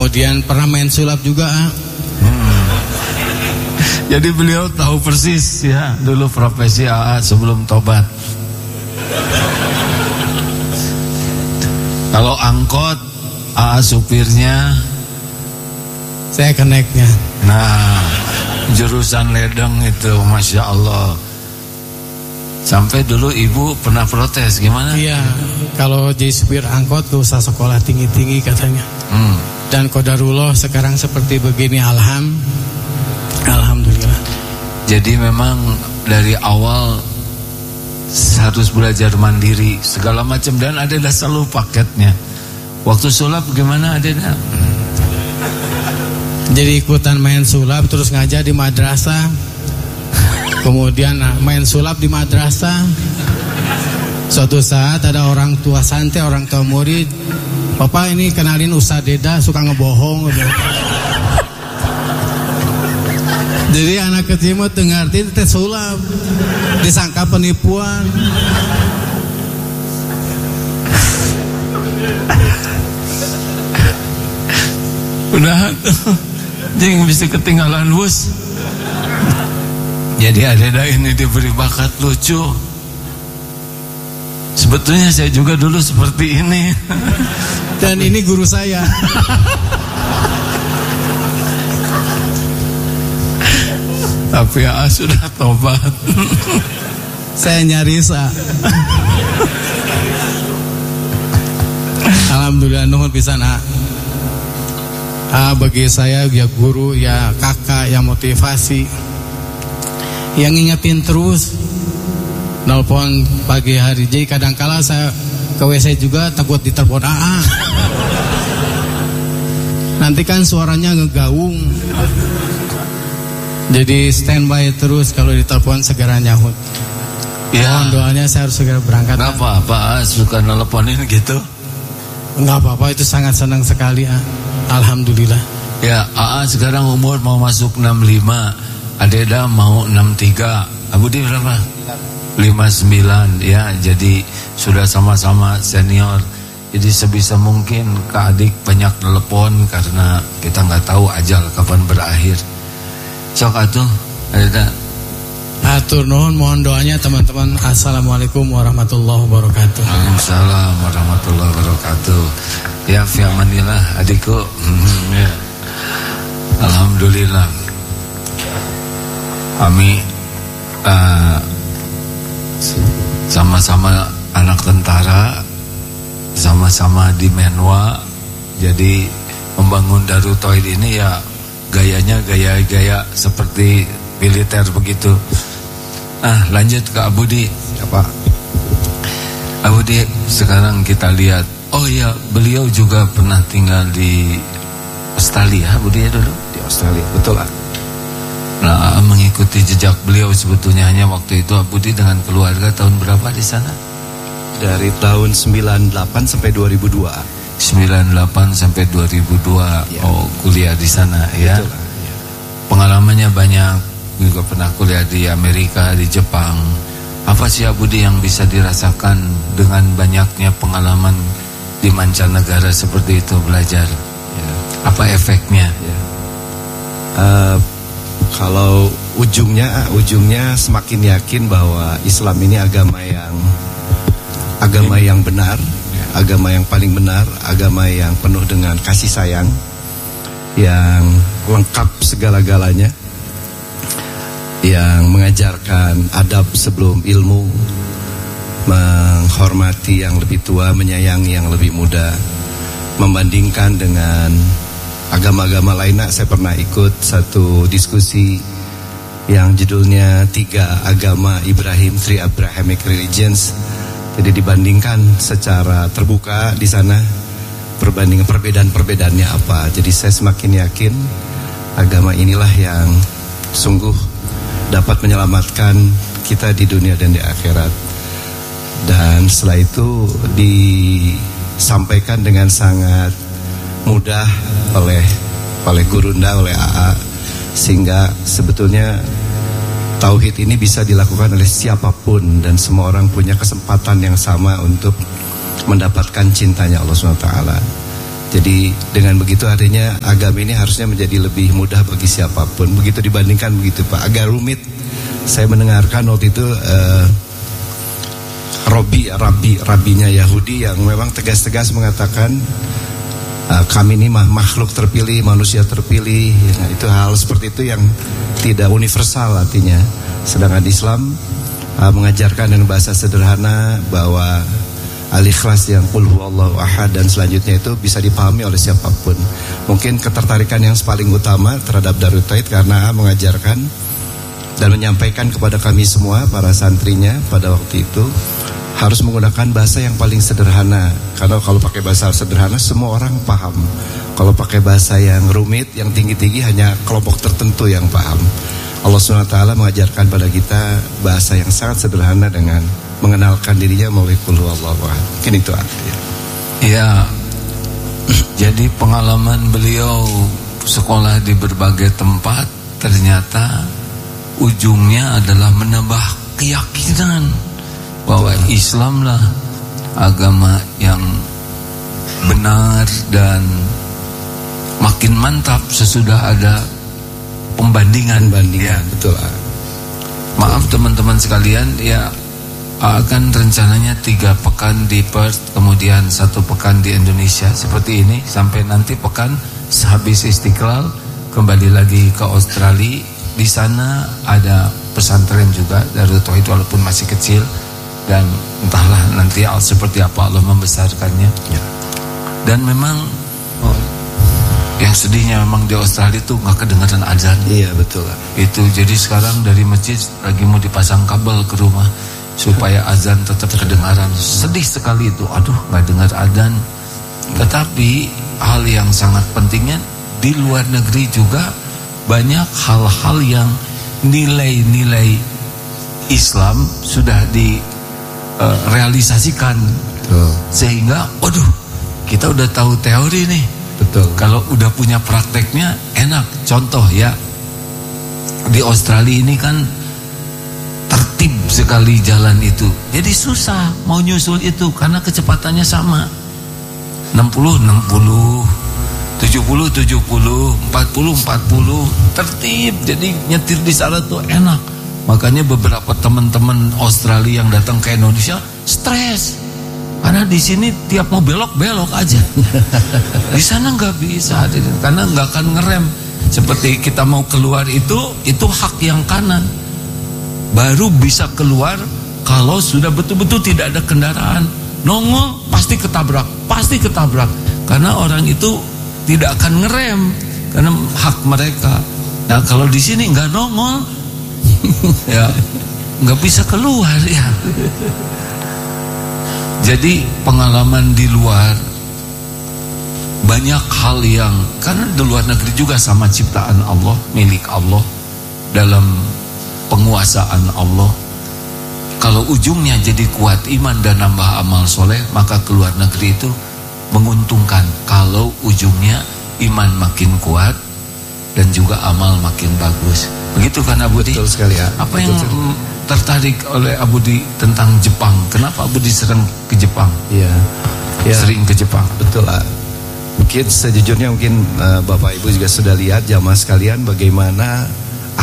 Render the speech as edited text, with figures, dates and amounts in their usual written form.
Kemudian pernah main sulap juga. Jadi beliau tahu persis ya dulu profesi AA sebelum tobat. Kalau angkot AA supirnya, saya keneknya. Nah, jurusan ledeng itu, Masya Allah. Sampai dulu ibu pernah protes, gimana? Iya, kalau jadi supir angkot gak usah sekolah tinggi-tinggi katanya. Dan qadarullah sekarang seperti begini, alhamdulillah. Jadi memang dari awal harus belajar mandiri segala macam, dan adalah selalu paketnya. Waktu sulap gimana Adena? Jadi ikutan main sulap terus ngajar di madrasah. Kemudian main sulap di madrasah. Suatu saat ada orang tua santri, orang tua murid, "Bapak ini kenalin Ustaz Deda suka ngebohong." Jadi anak kecil mah teu ngarti teh sulap, disangka penipuan. Udah jeng bisa ketinggalan bus. Jadi Adeda ini diberi bakat lucu. Sebetulnya saya juga dulu seperti ini. Dan ini guru saya. Tapi AA sudah tobat. Saya nyaris. Alhamdulillah nuhun pisan. Bagi saya ya guru, ya kakak, ya motivasi, yang ngingetin terus. Nelpon pagi hari, jadi kadangkala saya ke WC juga takut ditelepon AA. Nanti kan suaranya ngegaung. Jadi standby terus, kalau ditelepon segera nyahut. Ya. Mohon doanya saya harus segera berangkat. Kenapa Pak suka nelponin gitu? Enggak apa-apa, itu sangat senang sekali. Alhamdulillah. Ya, AA sekarang umur mau masuk 65, Adeda mau 63. Abu Di berapa? 59 ya. Jadi sudah sama-sama senior. Jadi sebisa mungkin ke adik banyak telepon karena kita nggak tahu ajal kapan berakhir. Sok atuh Adeda. Atur nuhun, mohon doanya teman-teman. Assalamualaikum warahmatullahi wabarakatuh. Waalaikumsalam warahmatullahi wabarakatuh. Ya fi amanillah adikku. Ya. Alhamdulillah. Kami sama-sama anak tentara, sama-sama di Menwa. Jadi membangun Darut Tauhid ini ya gayanya gaya seperti militer begitu. Lanjut ke Abu Di. Ya Pak. Abu Di, sekarang kita lihat. Oh ya, beliau juga pernah tinggal di Australia, Abu Di ya dulu. Di Australia, betul lah. Nah, mengikuti jejak beliau sebetulnya hanya waktu itu Abu Di dengan keluarga tahun berapa di sana? Dari tahun 98 sampai 2002. 98 sampai 2002. Ya. Oh, kuliah di sana ya. Betul lah. Ya. Pengalamannya banyak. Juga pernah kuliah di Amerika, di Jepang. Apa sih Abu Di yang bisa dirasakan dengan banyaknya pengalaman di mancanegara seperti itu belajar? Ya. Apa efeknya? Ya. Kalau ujungnya semakin yakin bahwa Islam ini agama yang benar, agama yang paling benar, agama yang penuh dengan kasih sayang, yang lengkap segala-galanya, yang mengajarkan adab sebelum ilmu, menghormati yang lebih tua, menyayangi yang lebih muda. Membandingkan dengan agama-agama lainnya, saya pernah ikut satu diskusi yang judulnya 3 Agama Ibrahim, 3 Abrahamic Religions. Jadi dibandingkan secara terbuka di sana, perbandingan perbedaan-perbedaannya apa. Jadi saya semakin yakin agama inilah yang sungguh dapat menyelamatkan kita di dunia dan di akhirat. Dan setelah itu disampaikan dengan sangat mudah oleh Gurunda, oleh AA, sehingga sebetulnya tauhid ini bisa dilakukan oleh siapapun dan semua orang punya kesempatan yang sama untuk mendapatkan cintanya Allah SWT. Jadi dengan begitu artinya agama ini harusnya menjadi lebih mudah bagi siapapun. Begitu dibandingkan begitu Pak, agak rumit. Saya mendengarkan waktu itu rabinya Yahudi yang memang tegas-tegas mengatakan kami ini makhluk terpilih, manusia terpilih. Nah, itu hal seperti itu yang tidak universal artinya. Sedangkan Islam mengajarkan dengan bahasa sederhana bahwa Al-Ikhlas yang qul huwallahu ahad dan selanjutnya itu bisa dipahami oleh siapapun. Mungkin ketertarikan yang paling utama terhadap Darut Tauhid karena mengajarkan dan menyampaikan kepada kami semua para santrinya pada waktu itu harus menggunakan bahasa yang paling sederhana. Karena kalau pakai bahasa sederhana semua orang paham. Kalau pakai bahasa yang rumit, yang tinggi-tinggi hanya kelompok tertentu yang paham. Allah SWT mengajarkan pada kita bahasa yang sangat sederhana dengan mengenalkan dirinya melalui qul huwallahu ahad. Mungkin itu artinya. Ya, jadi pengalaman beliau sekolah di berbagai tempat ternyata ujungnya adalah menambah keyakinan bahwa Islamlah agama yang benar dan makin mantap sesudah ada pembandingan. Ya. Betul. Maaf teman-teman sekalian, ya akan rencananya 3 pekan di Perth, kemudian 1 pekan di Indonesia seperti ini sampai nanti pekan sehabis Istiqlal kembali lagi ke Australia. Di sana ada pesantren juga Darut Tauhid walaupun masih kecil dan entahlah nanti seperti apa Allah membesarkannya. Ya. Dan memang yang sedihnya memang di Australia itu nggak kedengaran azan. Iya betul. Itu jadi sekarang dari masjid lagi mau dipasang kabel ke rumah supaya azan tetap kedengaran. Sedih sekali itu. Aduh, nggak dengar azan. Tetapi hal yang sangat pentingnya di luar negeri juga banyak hal-hal yang nilai-nilai Islam sudah direalisasikan. Sehingga, waduh, kita udah tahu teori nih. Betul. Kalau udah punya prakteknya enak. Contoh ya, di Australia ini kan tertib sekali jalan itu. Jadi susah mau nyusul itu karena kecepatannya sama. 60 60, 70 70, 40 40, tertib. Jadi nyetir di sana tuh enak. Makanya beberapa teman-teman Australia yang datang ke Indonesia stres. Karena di sini tiap mau belok aja. Di sana nggak bisa, karena nggak akan ngerem. Seperti kita mau keluar itu hak yang kanan. Baru bisa keluar kalau sudah betul-betul tidak ada kendaraan. Nongol pasti ketabrak. Karena orang itu tidak akan ngerem karena hak mereka. Nah kalau di sini nggak nongol, ya nggak bisa keluar ya. Jadi pengalaman di luar banyak hal yang karena di luar negeri juga sama ciptaan Allah, milik Allah dalam penguasaan Allah. Kalau ujungnya jadi kuat iman dan nambah amal soleh, maka keluar negeri itu menguntungkan. Kalau ujungnya iman makin kuat dan juga amal makin bagus. Begitu kan Abu Di? Betul sekali ya. Apa yang tertarik oleh Abu Di tentang Jepang? Kenapa Abu Di sering ke Jepang? Iya. Ya, sering ke Jepang. Betul lah. Mungkin sejujurnya Bapak Ibu juga sudah lihat jamaah sekalian bagaimana